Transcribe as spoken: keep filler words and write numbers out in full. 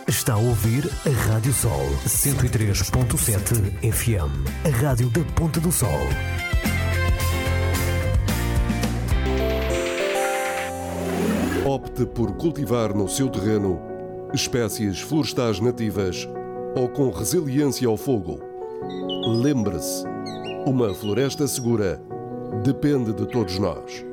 Está a ouvir a Rádio Sol cento e três ponto sete F M, a rádio da Ponta do Sol. Opte por cultivar no seu terreno espécies florestais nativas ou com resiliência ao fogo. Lembre-se, uma floresta segura depende de todos nós.